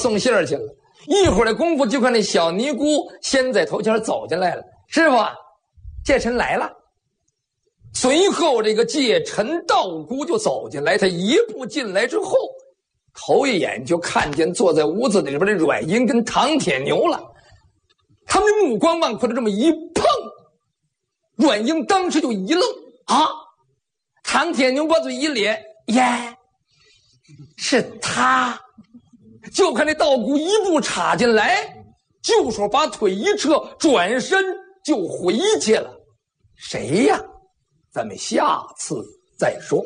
送信儿去了。一会儿的功夫，就看那小尼姑先在头前走进来了。师傅，戒尘来了。随后这个戒尘道姑就走进来，他一步进来之后，头一眼就看见坐在屋子里边的阮英跟唐铁牛了。他们的目光往回的这么一碰，阮英当时就一愣啊！唐铁牛把嘴一咧，耶，是他！就看那道姑一步插进来，就说把腿一撤，转身就回去了。谁呀？咱们下次再说。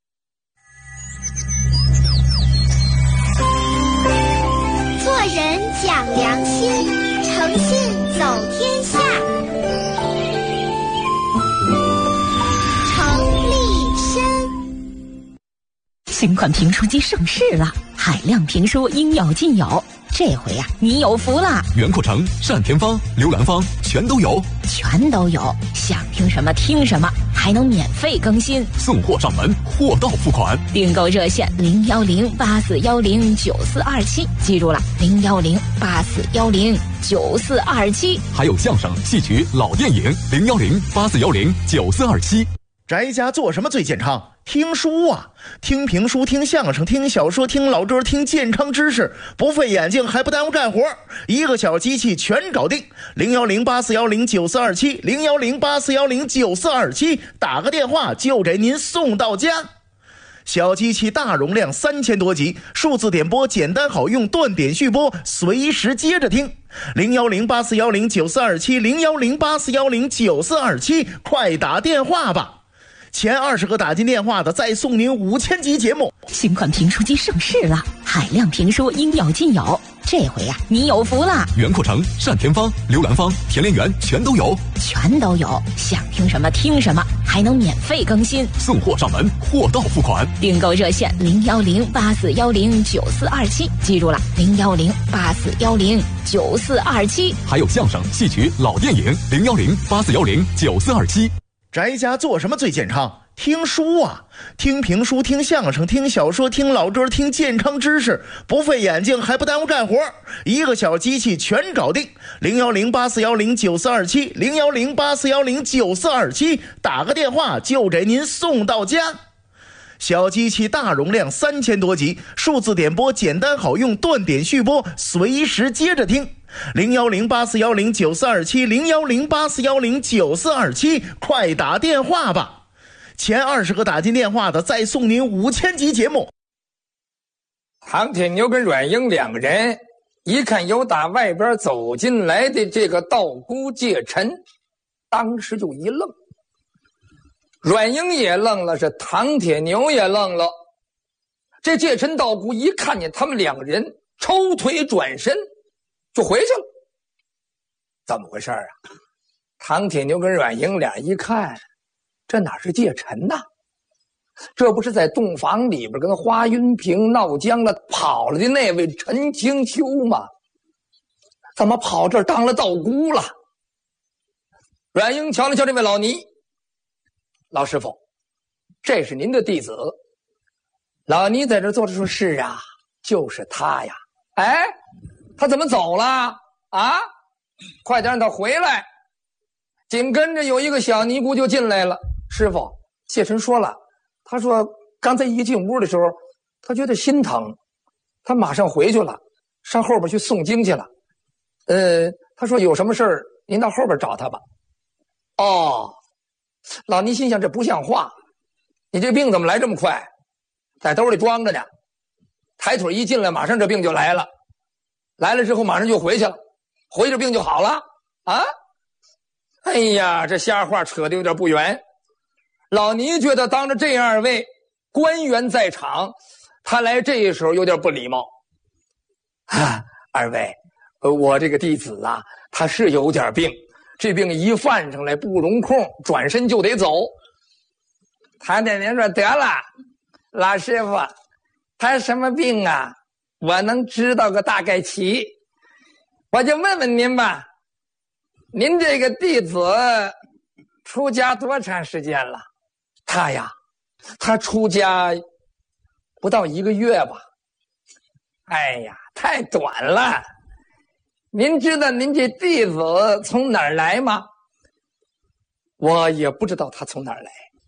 做人讲良心，诚信走天下。程立身。 新款评书机上市了，海量评书应有尽有。这回呀，你有福了！ 袁阔成、单田芳、刘兰芳全都有， 全都有。想听什么听什么，还能免费更新， 送货上门，货到付款。 订购热线01084109427，记住了，01084109427。 还有相声、戏曲、老电影01084109427。 宅家做什么最健康？听书啊，听评书，听相声，听小说，听老歌，听健康知识，不费眼睛还不耽误干活，一个小机器全搞定。01084109427 01084109427，打个电话就给您送到家。小机器大容量3000多集，数字点播简单好用，断点续播，随时接着听。01084109427 01084109427，快打电话吧。前20个打进电话的再送您5000集节目。 新款评书机上市了，海量评书应有尽有。这回呀，你有福了！ 袁阔成、单田芳、刘兰芳、田连元全都有， 全都有。想听什么听什么，还能免费更新， 送货上门，货到付款。 订购热线01084109427，记住了，01084109427。 还有相声、戏曲、老电影01084109427。 宅家做什么最健康？听书啊，听评书，听相声，听小说，听老歌，听健康知识，不费眼睛还不耽误干活，一个小机器全搞定。01084109427 01084109427，打个电话就给您送到家。小机器大容量3000多集，数字点播简单好用，断点续播，随时接着听。01084109427 01084109427，快打电话吧。前20个打进电话的再送您5000集节目。 唐铁牛跟阮英两个人一看有打外边走进来的这个道姑戒尘，当时就一愣。阮英也愣了，是唐铁牛也愣了。这戒尘道姑一看见他们两个人，抽腿转身就回去了。怎么回事啊？唐铁牛跟阮英俩一看，这哪是戒尘呐？这不是在洞房里边跟花云平闹僵了跑了的那位陈清秋吗？怎么跑这儿当了道姑了？阮英瞧了瞧这位老尼，老师傅，这是您的弟子。老尼在这坐着说，是啊，就是他呀。哎，他怎么走了啊？快点让他回来。紧跟着有一个小尼姑就进来了。师傅，戒尘说了，他说刚才一进屋的时候他觉得心疼，他马上回去了，上后边去诵经去了。他说有什么事儿您到后边找他吧。哦，老尼心想这不像话，你这病怎么来这么快？在兜里装着呢，抬腿一进来马上这病就来了，来了之后马上就回去了，回着病就好了啊！哎呀，这瞎话扯得有点不圆。老尼觉得当着这二位官员在场，他来这时候有点不礼貌啊。二位，我这个弟子啊，他是有点病，这病一犯上来不容空，转身就得走。唐点您说得了，老师傅，他什么病啊？我能知道个大概齐，我就问问您吧，您这个弟子出家多长时间了？他呀，他出家不到1个月吧。哎呀， 太短了。您知道您这弟子从哪儿来吗？我也不知道他从哪儿来。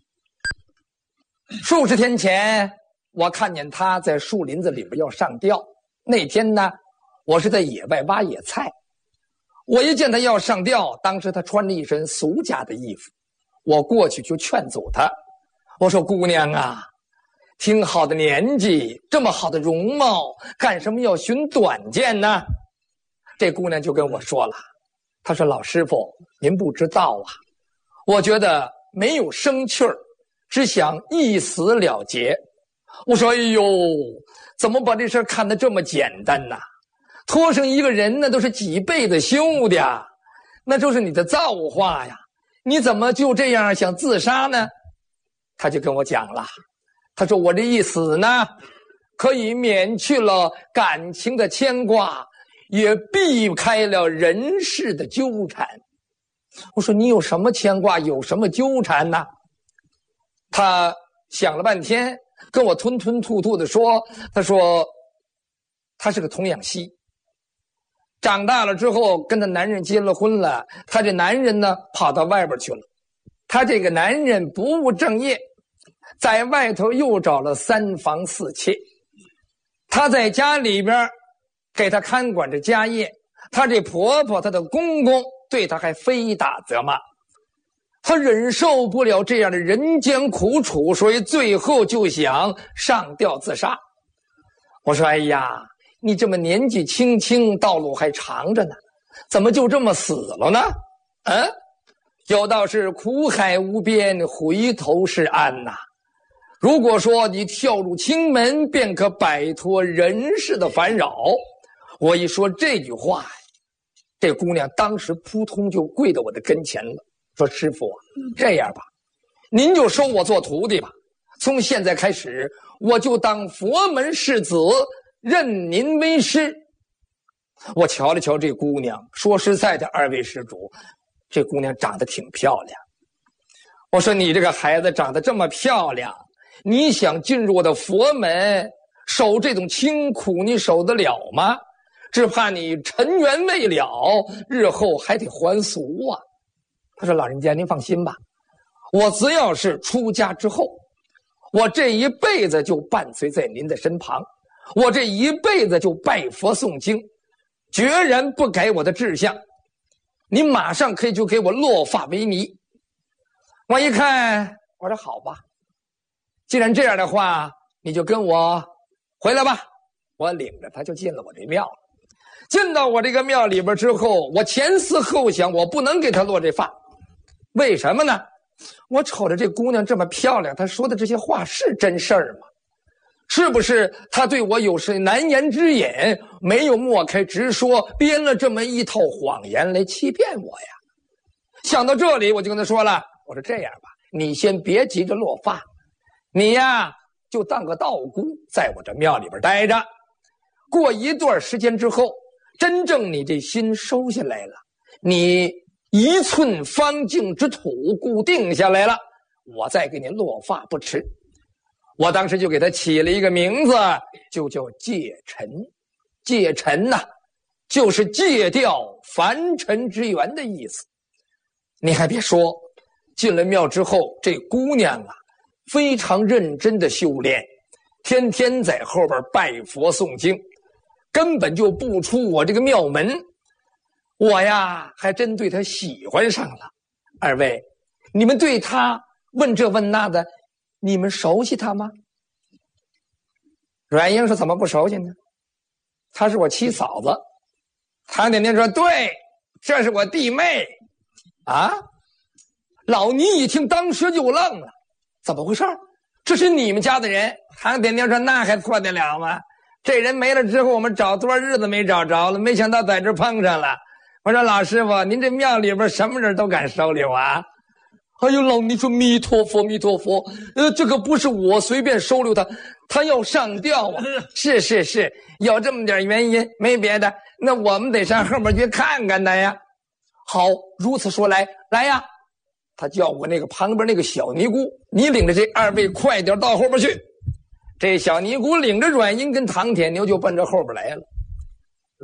数十天前，我看见他在树林子里边要上吊。那天呢，我是在野外挖野菜，我一见他要上吊，当时他穿着一身俗家的衣服，我过去就劝阻他，我说：“姑娘啊，挺好的年纪，这么好的容貌，干什么要寻短见呢？”这姑娘就跟我说了，她说：“老师傅，您不知道啊，我觉得没有生趣儿，只想一死了结。”我说：“哎呦，怎么把这事看得这么简单呢？拖生一个人那都是几辈子修的，那就是你的造化呀，你怎么就这样想自杀呢？”他就跟我讲了，他说：“我这一死呢，可以免去了感情的牵挂，也避开了人世的纠缠。”我说：“你有什么牵挂，有什么纠缠呢？”他想了半天，跟我吞吞吐吐的说，他说他是个童养媳，长大了之后跟他男人结了婚了，他这男人呢跑到外边去了，他这个男人不务正业，在外头又找了3房4妾，他在家里边给他看管着家业，他这婆婆他的公公对他还非打则骂，他忍受不了这样的人间苦楚，所以最后就想上吊自杀。我说：“哎呀，你这么年纪轻轻，道路还长着呢，怎么就这么死了呢？”有道是苦海无边，回头是岸呐。如果说你跳入青门，便可摆脱人世的烦扰。我一说这句话，这姑娘当时扑通就跪到我的跟前了，说：“师父啊，这样吧，您就收我做徒弟吧，从现在开始我就当佛门世子，认您为师。”我瞧了瞧这姑娘，说实在的，二位施主，这姑娘长得挺漂亮。我说：“你这个孩子长得这么漂亮，你想进入我的佛门，守这种清苦，你守得了吗？只怕你尘缘未了，日后还得还俗啊。”他说：“老人家您放心吧，我只要是出家之后，我这一辈子就伴随在您的身旁，我这一辈子就拜佛诵经，决然不改我的志向。您马上可以就给我落发为尼。”我一看，我说：“好吧，既然这样的话，你就跟我回来吧。”我领着他就进了我这庙了。进到我这个庙里边之后，我前思后想，我不能给他落这发。为什么呢？我瞅着这姑娘这么漂亮，她说的这些话是真事儿吗？是不是她对我有些难言之隐，没有抹开直说，编了这么一套谎言来欺骗我呀？想到这里，我就跟她说了，我说：“这样吧，你先别急着落发，你呀就当个道姑，在我这庙里边待着。过一段时间之后，真正你这心收下来了，你1寸方净之土固定下来了，我再给你落发不迟。”我当时就给他起了一个名字，就叫戒尘。戒尘呐，就是戒掉凡尘之缘的意思。你还别说，进了庙之后，这姑娘啊非常认真的修炼，天天在后边拜佛诵经，根本就不出我这个庙门。我呀还真对她喜欢上了。二位，你们对她问这问那的，你们熟悉她吗？阮英说：“怎么不熟悉呢？她是我七嫂子。”唐点点说：“对，这是我弟妹。”啊！老倪一听，当时就愣了，怎么回事？这是你们家的人？唐点点说：“那还错得了吗？这人没了之后，我们找多少日子没找着了，没想到在这碰上了。”我说：“老师傅，您这庙里边什么人都敢收留啊？”哎呦，老倪说：“弥陀佛，弥陀佛，这个不是我随便收留他，他要上吊啊！”是，有这么点原因，没别的。那我们得上后面去看看他呀。好，如此说来呀，他叫我那个旁边那个小尼姑，你领着这二位快点到后边去。这小尼姑领着阮英跟唐铁牛就奔着后边来了。